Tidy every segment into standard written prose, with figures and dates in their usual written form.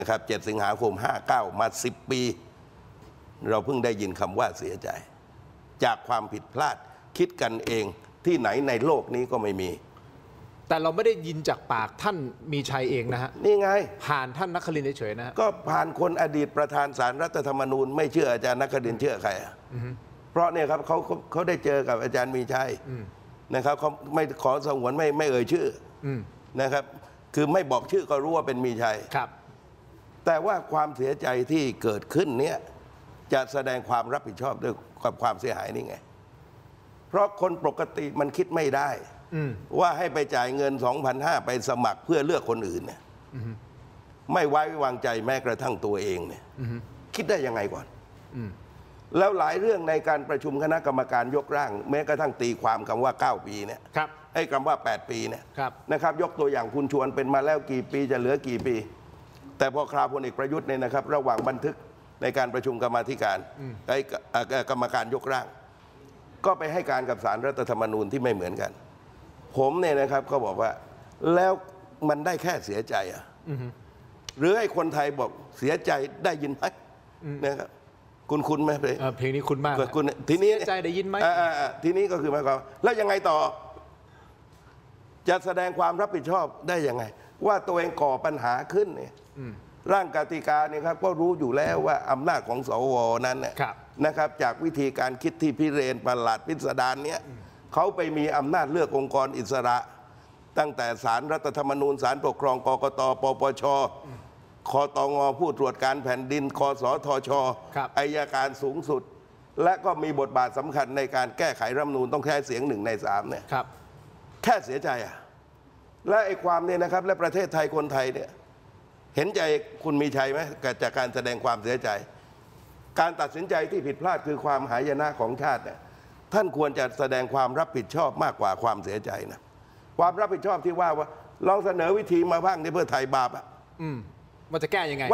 นะครับ7 สิงหาคม 59มา10 ปีเราเพิ่งได้ยินคำว่าเสียใจจากความผิดพลาดคิดกันเองที่ไหนในโลกนี้ก็ไม่มีแต่เราไม่ได้ยินจากปากท่านมีชัยเองนะฮะนี่ไงผ่านท่านนครินทร์เฉยๆนะก็ผ่านคนอดีตประธานศาลรัฐธรรมนูญไม่เชื่ออาจารย์นครินทร์เชื่อใครเพราะเนี่ยครับเขาได้เจอกับอาจารย์มีชัยนะครับเขาไม่ขอสงวนไม่เอ่ยชื่อนะครับคือไม่บอกชื่อก็รู้ว่าเป็นมีชัยครับแต่ว่าความเสียใจที่เกิดขึ้นเนี่ยจะแสดงความรับผิดชอบด้วยกับความเสียหายนี่ไงเพราะคนปกติมันคิดไม่ได้ว่าให้ไปจ่ายเงิน 2,500 ไปสมัครเพื่อเลือกคนอื่นเนี่ยไม่ไว้วางใจแม้กระทั่งตัวเองเนี่ยคิดได้ยังไงก่อนแล้วหลายเรื่องในการประชุมคณะกรรมการยกร่างแม้กระทั่งตีความคำว่า9 ปีเนี่ยไอ้คำว่า8 ปีเนี่ยนะครับยกตัวอย่างคุณชวนเป็นมาแล้วกี่ปีจะเหลือกี่ปีแต่พอคราวพลเอกประยุทธ์เนี่ยนะครับระหว่างบันทึกในการประชุมกรรมาธิการกรรมการยกร่างก็ไปให้การกับศาลรัฐธรรมนูญที่ไม่เหมือนกันผมเนี่ยนะครับเขาบอกว่าแล้วมันได้แค่เสียใจหรือให้คนไทยบอกเสียใจได้ยินไหมนะครับคุณไหมเพลงนี้คุณมากคุณทีนี้เสียใจได้ยินไหมทีนี้ก็คือหมายความแล้วยังไงต่อจะแสดงความรับผิดชอบได้ยังไงว่าตัวเองก่อปัญหาขึ้นเนี่ยร่างกติกาเนี่ยครับก็รู้อยู่แล้วว่าอำนาจของสวนั้นเนี่ยนะครับจากวิธีการคิดที่พิเรนประหลาดพิสดารเนี่ยเขาไปมีอำนาจเลือกองค์กรอิสระตั้งแต่ศาลรัฐธรรมนูญศาลปกครองกกตปปชคตงผู้ตรวจการแผ่นดินคสทชอัยการสูงสุดและก็มีบทบาทสำคัญในการแก้ไขรัฐธรรมนูญต้องใช้เสียง1 ใน 3เนี่ยแค่เสียใจและไอ้ความเนี่ยนะครับและประเทศไทยคนไทยเนี่ยเห็นใจคุณมีชัยไหมจากการแสดงความเสียใจการตัดสินใจที่ผิดพลาดคือความหายนะของชาติเนี่ยท่านควรจะแสดงความรับผิดชอบมากกว่าความเสียใจนะความรับผิดชอบที่ว่าลองเสนอวิธีมาบ้างที่เพื่อไทยบาปว่าจะแก้ยังไง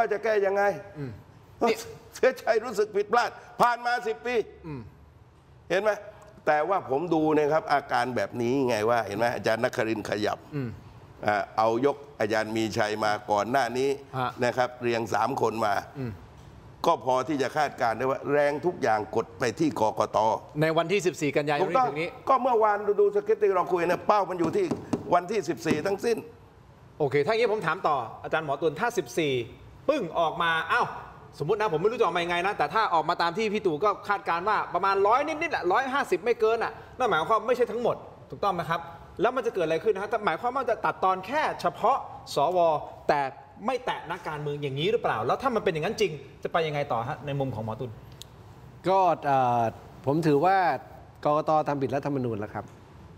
เสียใจรู้สึกผิดพลาดผ่านมา10 ปีเห็นไหมแต่ว่าผมดูนะครับอาการแบบนี้ไงว่าเห็นไหมอาจารย์นครินทร์ขยับเอายกอาจารย์มีชัยมาก่อนหน้านี้นะครับเรียง3 คนมาก็พอที่จะคาดการณ์ได้ว่าแรงทุกอย่างกดไปที่กกต. ในวันที่14 กันยายนนี้ก็เมื่อวานดูสคริปต์ที่เราคุยเนี่ยเป้ามันอยู่ที่วันที่14ทั้งสิ้นโอเคถ้าอย่างนี้ผมถามต่ออาจารย์หมอตุลถ้า14ปึ้งออกมาสมมตินะผมไม่รู้จะออกมายังไงนะแต่ถ้าออกมาตามที่พี่ตู่ก็คาดการณ์ว่าประมาณ100นิดๆอ่ะ150ไม่เกินอ่ะนั่นหมายความไม่ใช่ทั้งหมดถูกต้องไหมครับแล้วมันจะเกิดอะไรขึ้นนะฮะหมายความว่าจะตัดตอนแค่เฉพาะสวแต่ไม่แตะนักการเมืองอย่างนี้หรือเปล่าแล้วถ้ามันเป็นอย่างนั้นจริงจะไปยังไงต่อฮะในมุมของหมอตุลก็ผมถือว่ากกต.ทำผิดรัฐธรรมนูญแล้วครับ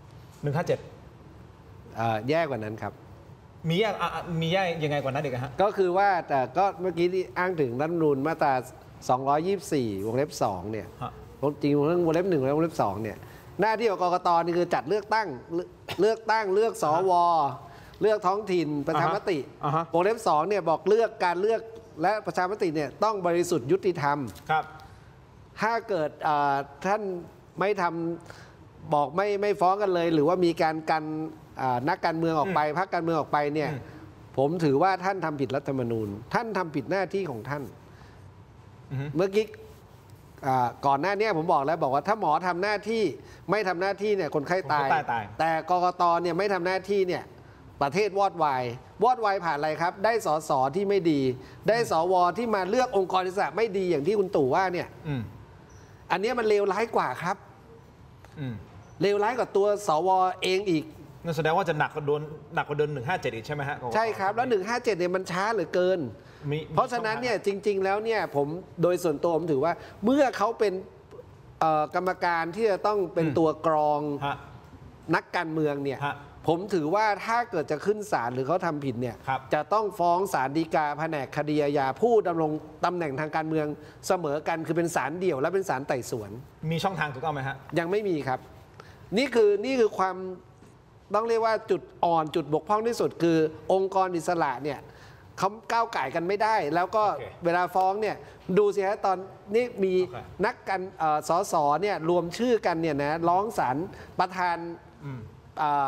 157 แย่กว่านั้นครับมีแย่ยังไงกว่านั้นอีกฮะก็คือว่าแต่ก็เมื่อกี้ที่อ้างถึงรัฐธรรมนูญมาตรา224 วงเล็บ 2เนี่ยจริงเรื่องวงเล็บ 1และวงเล็บ 2เนี่ยหน้าที่ของกกต.นี่คือจัดเลือกตั้งเลือกสวเลือกท้องถิ่นประชามติวงเล็บ 2เนี่ยบอกการเลือกและประชามติเนี่ยต้องบริสุทธิ์ยุติธรรมครับถ้าเกิดท่านไม่ทำบอกไม่ฟ้องกันเลยหรือว่ามีการกันนักการเมืองออกไปพรรคการเมืองออกไปเนี่ยผมถือว่าท่านทำผิดรัฐธรรมนูญท่านทำผิดหน้าที่ของท่านเมื่อกี้ก่อนหน้านี้ผมบอกว่าถ้าหมอทำหน้าที่ไม่ทำหน้าที่เนี่ยคนไข้ตายแต่กกต.เนี่ยไม่ทำหน้าที่เนี่ยประเทศวอดวายผ่านอะไรครับได้สสที่ไม่ดีได้สวที่มาเลือกองค์กรอิสระไม่ดีอย่างที่คุณตู่ว่าเนี่ยอันนี้มันเลวร้ายกว่าครับเลวร้ายกว่าตัวสวเองอีกนั่นแสดงว่าจะหนักกว่าเดิน157อีกใช่ไหมฮะใช่ครับแล้ว157เนี่ยมันช้าเหลือเกินเพราะฉะนั้นเนี่ยจริงๆแล้วเนี่ยผมโดยส่วนตัวผมถือว่าเมื่อเขาเป็นกรรมการที่จะต้องเป็นตัวกรองนักการเมืองเนี่ยผมถือว่าถ้าเกิดจะขึ้นศาลหรือเขาทำผิดเนี่ยจะต้องฟ้องศาลฎีกาแผนกคดีอาญาผู้ดำรงตำแหน่งทางการเมืองเสมอกันคือเป็นศาลเดี่ยวและเป็นศาลไต่สวนมีช่องทางถูกต้องไหมฮะยังไม่มีครับนี่คือความต้องเรียกว่าจุดอ่อนจุดบกพร่องที่สุดคือองค์กรอิสระเนี่ยเขาก้าวไก่กันไม่ได้แล้วก็เวลาฟ้องเนี่ยดูสิฮะตอนนี้มีนักการสสเนี่ยรวมชื่อกันเนี่ยนะร้องศาลประธาน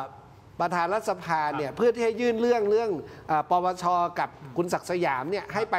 รัฐสภาเนี่ยเพื่อที่ให้ยื่นเรื่องปปช.กับคุณศักดิ์สยามเนี่ยให้ไป